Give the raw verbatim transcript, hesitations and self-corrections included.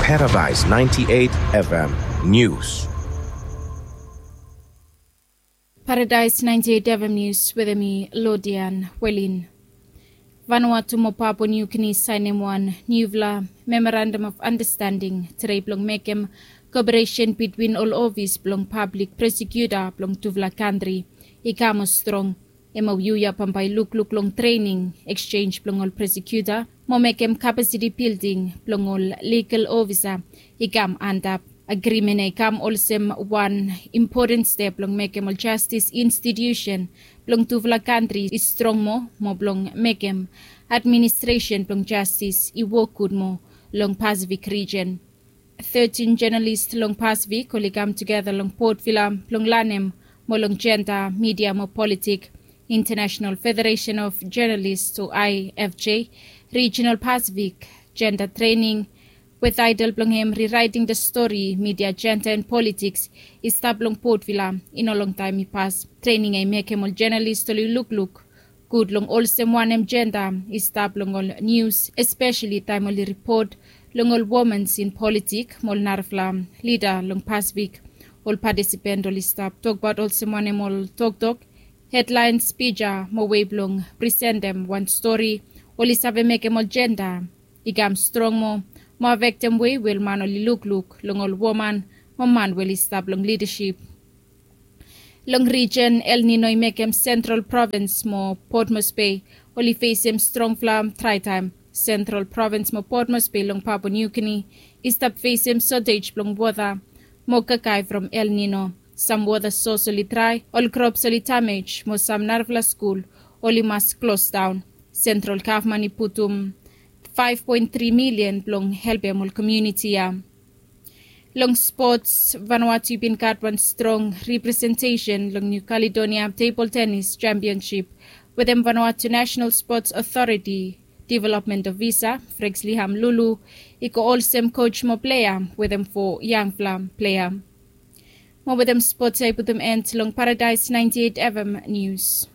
Paradise ninety-eight F M News. Paradise ninety-eight F M News with me, Lodian Welin. Vanuatu mo Papua New Guinea sign one Nuvla Memorandum of Understanding today blong mekem cooperation between all office blong public prosecutor blong Tuvla country ikamo strong M O U ya pampay look look long training exchange blong all prosecutor mo mekem capacity building blong all legal officer ikam andap agreement ikam olsem one important step blong mekem all justice institution blong Tuvla country is strong mo mo blong mekem administration blong justice iwokud mo long Pacific region. thirteen journalists long Pacific will come together long Port Vila long Lanem mo long gender media mo politic International Federation of Journalists to I F J Regional Pacific Gender Training with idol blong rewriting the story media gender and politics is tab long Port Vila in a long time i pass training ay make all journalists to look look good long also one em gender is tab long all news especially time only report long all women in politics mol narfla leader long Pacific all participant all stop talk about also one em all talk talk headlines pija mo way blong present them one story all is have make em all gender igam strong mo mo victim way will man only look look long all woman mo man will stop long leadership long region El Nino i make em central province mo Port Moresby only face em strong flam try time central province mo Port Moresby long Papua New Guinea is tap face em shortage long water mo kakai from El Nino some water source only try all crops only damage mo some narvla school only must close down central government putum five point three million long help em all community ya. Long sports, Vanuatu been got one strong representation long New Caledonia Table Tennis Championship with them Vanuatu National Sports Authority Development of Visa, Frex Liham Lulu, iko also coach mo player with them for young flam player. Mo with them sports I put them end long Paradise ninety-eight F M News.